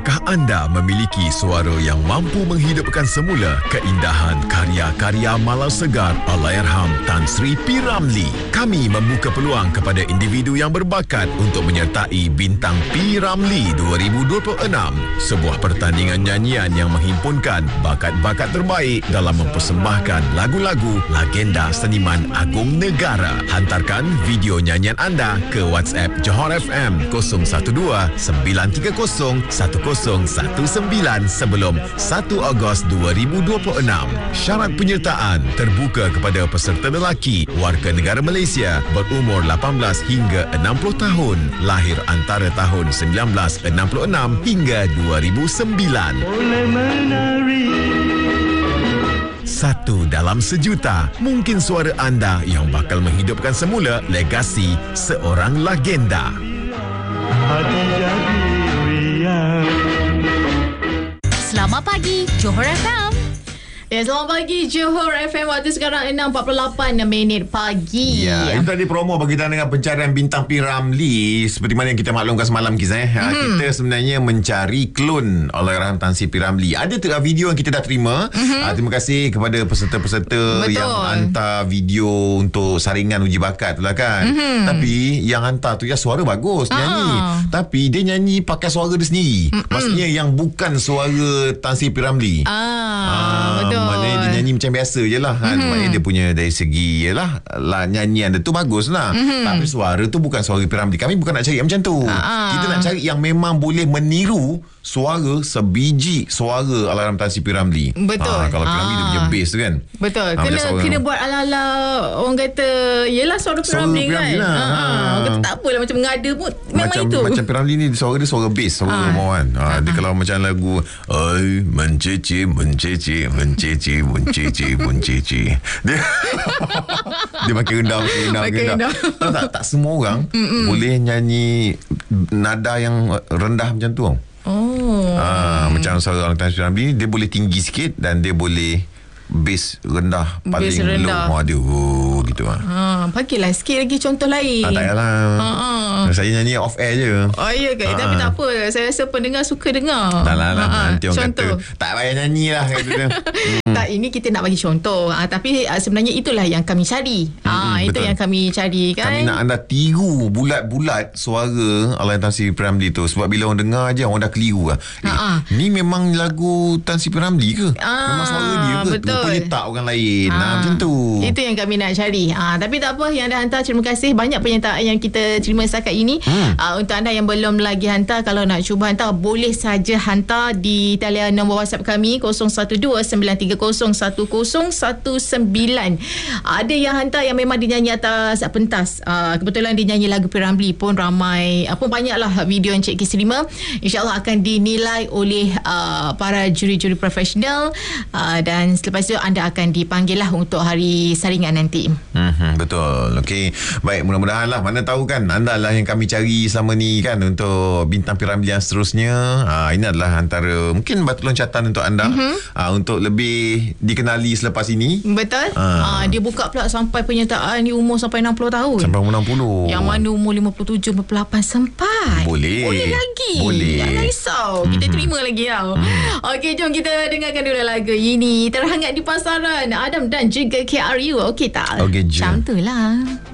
Adakah anda memiliki suara yang mampu menghidupkan semula keindahan karya-karya malar segar Allahyarham Tan Sri P. Ramlee? Kami membuka peluang kepada individu yang berbakat untuk menyertai Bintang P. Ramlee 2026, sebuah pertandingan nyanyian yang menghimpunkan bakat-bakat terbaik dalam mempersembahkan lagu-lagu legenda seniman agung negara. Hantarkan video nyanyian anda ke WhatsApp Johor FM 012-930-1019 sebelum 1 Ogos 2026. Syarat penyertaan terbuka kepada peserta lelaki warga negara Malaysia berumur 18 hingga 60 tahun, lahir antara tahun 1966 hingga 2009. Satu dalam sejuta, mungkin suara anda yang bakal menghidupkan semula legasi seorang legenda. Selamat pagi, Johor FM. Ya, selamat pagi Johor FM. Waktu sekarang 6.48 pagi. Ya, itu tadi promo berkaitan dengan pencarian Bintang P. Ramlee. Seperti mana yang kita maklumkan semalam kisah. Kita sebenarnya mencari klon Allahyarham Tan Sri P. Ramlee. Ada video yang kita dah terima. Terima kasih kepada peserta-peserta yang hantar video untuk saringan uji bakat tu lah kan. Tapi yang hantar tu ya suara bagus nyanyi. Tapi dia nyanyi pakai suara dia sendiri. Maksudnya yang bukan suara Tan Sri P. Ramlee. Betul. Maknanya dia nyanyi macam biasa je lah kan. Maknanya dia punya dari segi yalah, nyanyian dia tu bagus lah. Tapi suara tu bukan suara P. Ramlee. Kami bukan nak cari yang macam tu. Kita nak cari yang memang boleh meniru suara sebiji suara Allahyarham Tan Sri P. Ramlee. Betul. Kalau P. Ramlee dia punya bass tu kan. Betul. Kena buat ala-ala orang kata yelah suara P. Ramlee kan. Orang kata tak apalah macam mengada pun memang itu. Macam P. Ramlee ni suara dia suara bass, suara rumahan. Dia kalau macam lagu ai mencece mencece mencece mencece mencece. Dia makin rendah. Tahu tak semua orang boleh nyanyi nada yang rendah macam tu. Macam suara Allahyarham Tan Sri Ramlee, dia boleh tinggi sikit dan dia boleh bass rendah paling low dia gitu pagilah sikit lagi contoh lain. Tak payahlah. Saya nyanyi off air je. Oh iya ke? Tapi tak apa, saya rasa pendengar suka dengar. Tak lah, nanti orang contoh. kata tak payah nyanyi lah kata. Tak, ini kita nak bagi contoh. Tapi sebenarnya itulah yang kami cari. Itu yang kami cari kan. Kami nak anda tiru bulat-bulat suara Allahyarham Tan Sri P. Ramlee tu. Sebab bila orang dengar je orang dah keliru lah. Ni memang lagu Tan Sri P. Ramlee ke? Memang suara dia ke? Betul. Rupanya tak orang lain. Macam tu. Itu yang kami nak cari. Tapi tak apa, yang dah hantar terima kasih. Banyak penyertaan yang kita terima setakat ini. Untuk anda yang belum lagi hantar, kalau nak cuba hantar, boleh saja hantar di talian nombor WhatsApp kami 012-930-1019. Ada yang hantar yang memang dinyanyi atas pentas. Kebetulan dinyanyi lagu P. Ramlee pun ramai, banyaklah video yang Cik Kis terima. InsyaAllah akan dinilai oleh para juri-juri profesional, dan selepas itu anda akan dipanggil lah untuk hari saringan nanti. Betul. Okey. Baik, mudah-mudahan lah. Mana tahu kan anda lah yang kami cari selama ni kan untuk Bintang P. Ramlee yang seterusnya. Ini adalah antara mungkin batu loncatan untuk anda untuk lebih dikenali selepas ini. Betul. Dia buka pula sampai penyertaan di umur sampai 60 tahun. Sampai umur 60. Yang mana umur 57, 58 sempat. Boleh lagi. Boleh. Jangan risau. Kita terima lagi tau. Okey, jom kita dengarkan dulu lagu ini. Terhangat di pasaran Adam dan juga KRU. Okey tak? Okey, macam tu lah.